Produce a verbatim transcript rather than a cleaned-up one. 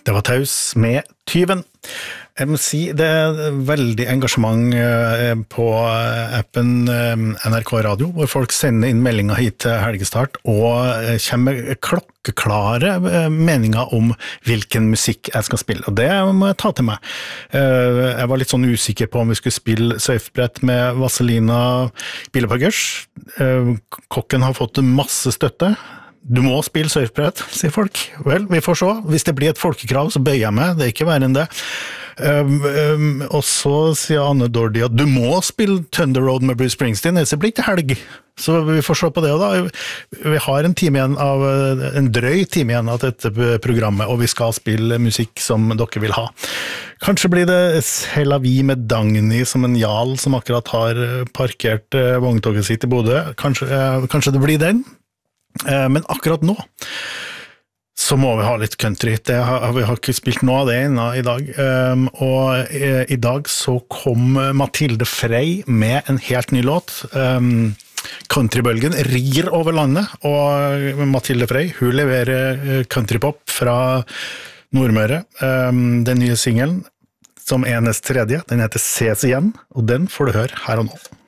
Det var Taus med Tyven. Jeg må si det er veldig engasjement på appen N R K Radio, hvor folk sender inn meldinger hit til helgestart og kommer med klokkeklare meninger om hvilken musikk jeg skal spille. Og det må jeg ta til meg. Jeg var litt sånn usikker på om vi skulle spille surfbrett med Vazelina Bilopphøggers. Kokken har fått masse støtte. Du må spille surfbrett, sier folk. Vel, vi får se. Hvis det blir et folkekrav, så bøyer jeg meg. Det er ikke verre enn det. Um, um, og så sier Anne Dordi at du må spille Thunder Road med Bruce Springsteen, ellers blir det ikke helg. Så vi får se på det da. Vi har en time igjen av, en drøy time igjen av dette programmet, og vi skal spille musikk som dere vil ha. Kanskje blir det C'est la vie med Dagny som en jal som akkurat har parkert vogntoget sitt i Bodø. Kanskje, kanskje det blir den? Men akkurat nå så må vi ha litt country. Det har, vi har ikke spilt noe av det ennå i dag. Um, og i, i dag så kom Mathilde Frey med en helt ny låt. Um, Countrybølgen rir over landet, og Mathilde Frey, hun leverer countrypop fra Nordmøre. Um, den nye singelen, som er hennes tredje, den heter Ses igjen, og den får du høre her og nå.